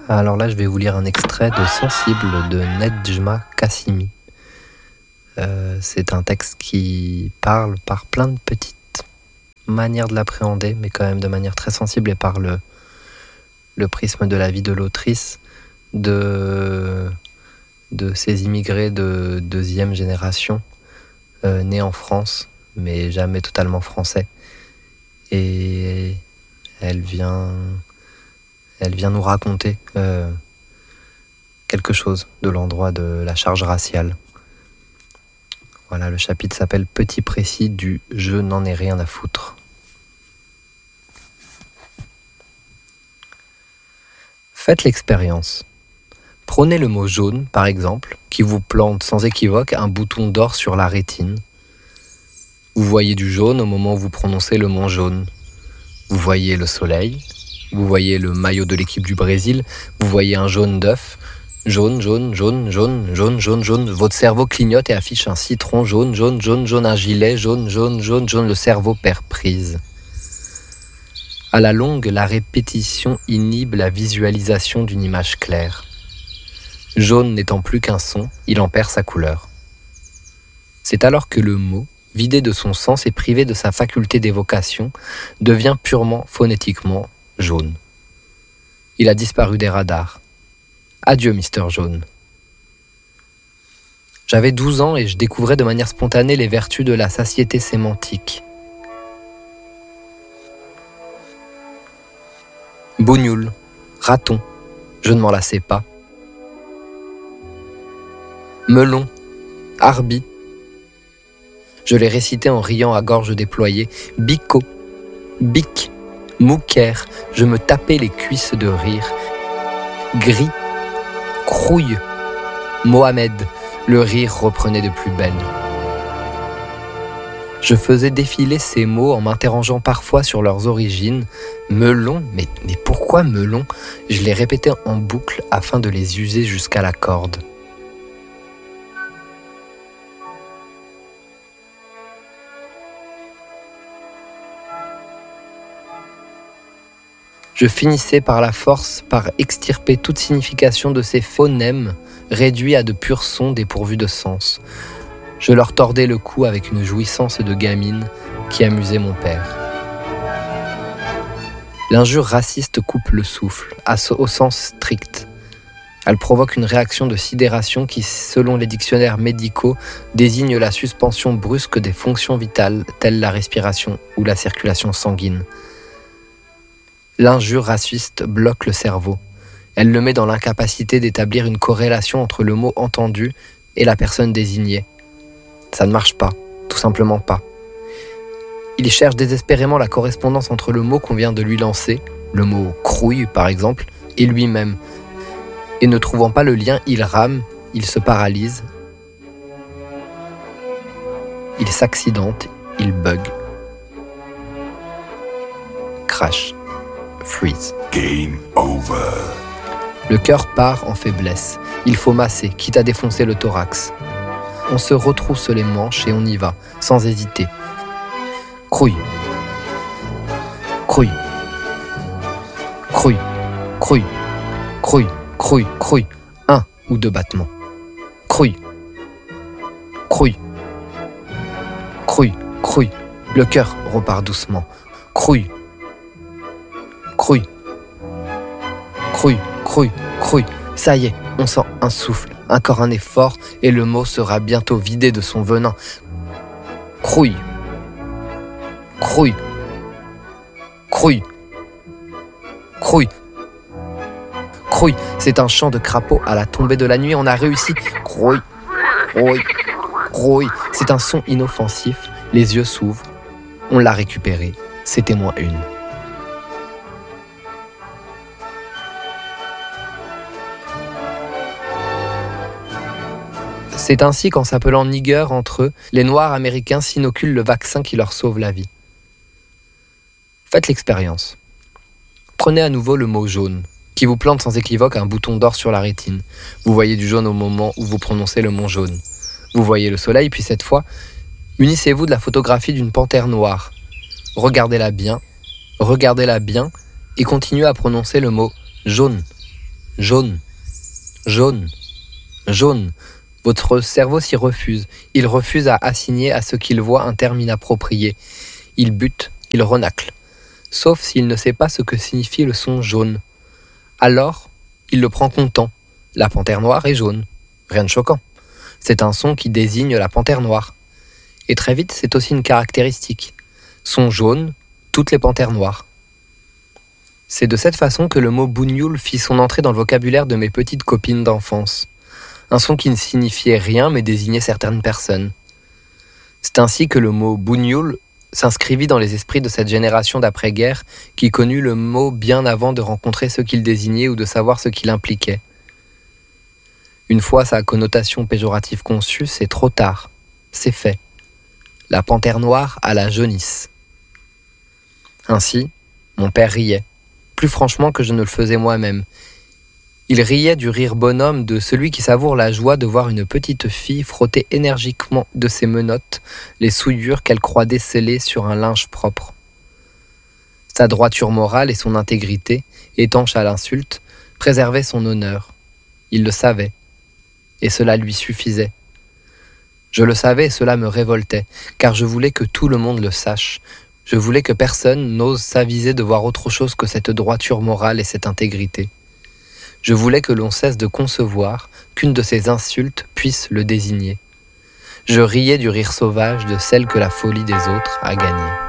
Alors là, je vais vous lire un extrait de Sensible de Nedjma Qasimi. C'est un texte qui parle par plein de petites manières de l'appréhender, mais quand même de manière très sensible et par le prisme de la vie de l'autrice, de ces immigrés de deuxième génération, nés en France, mais jamais totalement français. Et elle vient nous raconter quelque chose de l'endroit de la charge raciale. Voilà, le chapitre s'appelle « Petit précis du « je n'en ai rien à foutre ». Faites l'expérience. Prenez le mot « jaune » par exemple, qui vous plante sans équivoque un bouton d'or sur la rétine. Vous voyez du jaune au moment où vous prononcez le mot « jaune ». Vous voyez le soleil, vous voyez le maillot de l'équipe du Brésil, vous voyez un jaune d'œuf. Jaune, jaune, jaune, jaune, jaune, jaune, jaune. Votre cerveau clignote et affiche un citron jaune, jaune, jaune, jaune, un gilet jaune, jaune, jaune, jaune. Le cerveau perd prise. À la longue, la répétition inhibe la visualisation d'une image claire. Jaune n'étant plus qu'un son, il en perd sa couleur. C'est alors que le mot, vidé de son sens et privé de sa faculté d'évocation, devient purement phonétiquement jaune. Il a disparu des radars. Adieu, Mister Jaune. J'avais 12 ans et je découvrais de manière spontanée les vertus de la satiété sémantique. Bougnoule, raton, je ne m'en lassais pas. Melon, arbi. Je les récitais en riant à gorge déployée. Bico, bic, mouquère, je me tapais les cuisses de rire. Gris, crouille, Mohamed, le rire reprenait de plus belle. Je faisais défiler ces mots en m'interrogeant parfois sur leurs origines. Melon, mais pourquoi melon ? Je les répétais en boucle afin de les user jusqu'à la corde. Je finissais par la force par extirper toute signification de ces phonèmes réduits à de purs sons dépourvus de sens. Je leur tordais le cou avec une jouissance de gamine qui amusait mon père. L'injure raciste coupe le souffle, au sens strict. Elle provoque une réaction de sidération qui, selon les dictionnaires médicaux, désigne la suspension brusque des fonctions vitales, telles la respiration ou la circulation sanguine. L'injure raciste bloque le cerveau. Elle le met dans l'incapacité d'établir une corrélation entre le mot entendu et la personne désignée. Ça ne marche pas, tout simplement pas. Il cherche désespérément la correspondance entre le mot qu'on vient de lui lancer, le mot « crouille » par exemple, et lui-même. Et ne trouvant pas le lien, il rame, il se paralyse, il s'accidente, il bug. Crash. Freeze. Game over. Le cœur part en faiblesse. Il faut masser, quitte à défoncer le thorax. On se retrousse les manches et on y va, sans hésiter. Crouille. Crouille. Crouille. Crouille. Crouille. Crouille. Crouille. 1 ou 2 battements. Crouille. Crouille. Crouille. Crouille. Le cœur repart doucement. Crouille. Crouille. Crouille, crouille, crouille. Ça y est, on sent un souffle, encore un effort, et le mot sera bientôt vidé de son venin. Crouille. Crouille. Crouille. Crouille. Crouille. C'est un chant de crapaud à la tombée de la nuit. On a réussi. Crouille. Crouille. Crouille. C'est un son inoffensif. Les yeux s'ouvrent. On l'a récupéré. C'était moins une. C'est ainsi qu'en s'appelant nigger entre eux, les Noirs américains s'inoculent le vaccin qui leur sauve la vie. Faites l'expérience. Prenez à nouveau le mot jaune, qui vous plante sans équivoque un bouton d'or sur la rétine. Vous voyez du jaune au moment où vous prononcez le mot jaune. Vous voyez le soleil, puis cette fois, munissez-vous de la photographie d'une panthère noire. Regardez-la bien, et continuez à prononcer le mot jaune, Jaune, jaune, jaune. Votre cerveau s'y refuse. Il refuse à assigner à ce qu'il voit un terme inapproprié. Il bute, il renacle. Sauf s'il ne sait pas ce que signifie le son jaune. Alors, il le prend content. La panthère noire est jaune. Rien de choquant. C'est un son qui désigne la panthère noire. Et très vite, c'est aussi une caractéristique. Son jaune, toutes les panthères noires. C'est de cette façon que le mot bougnoul fit son entrée dans le vocabulaire de mes petites copines d'enfance. Un son qui ne signifiait rien mais désignait certaines personnes. C'est ainsi que le mot bougnoul s'inscrivit dans les esprits de cette génération d'après-guerre qui connut le mot bien avant de rencontrer ce qu'il désignait ou de savoir ce qu'il impliquait. Une fois sa connotation péjorative conçue, c'est trop tard. C'est fait. La panthère noire a la jaunisse. Ainsi, mon père riait, plus franchement que je ne le faisais moi-même. Il riait du rire bonhomme de celui qui savoure la joie de voir une petite fille frotter énergiquement de ses menottes les souillures qu'elle croit déceler sur un linge propre. Sa droiture morale et son intégrité, étanche à l'insulte, préservaient son honneur. Il le savait, et cela lui suffisait. Je le savais et cela me révoltait, car je voulais que tout le monde le sache. Je voulais que personne n'ose s'aviser de voir autre chose que cette droiture morale et cette intégrité. Je voulais que l'on cesse de concevoir qu'une de ces insultes puisse le désigner. Je riais du rire sauvage de celle que la folie des autres a gagnée.